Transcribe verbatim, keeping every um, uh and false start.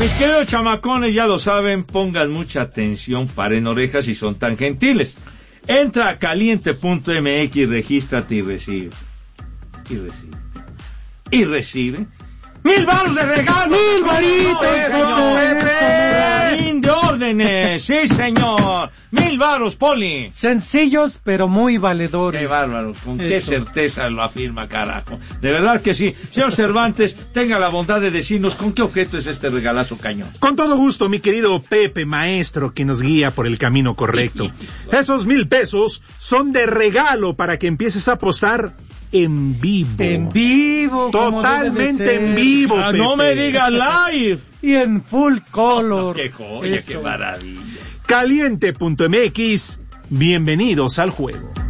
Mis queridos chamacones, ya lo saben, pongan mucha atención, paren orejas si son tan gentiles. Entra a caliente punto m x, regístrate y recibe. Y recibe. Y recibe. ¡Mil baros de regalo! ¡Mil varitos, señor! ¡Fin de órdenes! ¡Sí, señor! ¡Mil baros, Poli! Sencillos, pero muy valedores. ¡Qué bárbaro! Con Eso. qué certeza lo afirma, carajo. De verdad que sí. Señor Cervantes, tenga la bondad de decirnos con qué objeto es este regalazo cañón. Con todo gusto, mi querido Pepe, maestro, que nos guía por el camino correcto. Esos mil pesos son de regalo para que empieces a apostar en vivo. En vivo. como Totalmente debe de ser. en vivo, Ah, Pepe. no me diga live. Y en full color. ¡Qué joya, Eso. qué maravilla! caliente punto m x, bienvenidos al juego.